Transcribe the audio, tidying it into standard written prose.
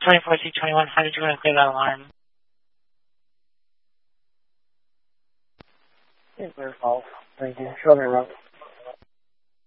24C21, how did you want to clear that alarm? It's their fault. Thank you. Shoulder rope.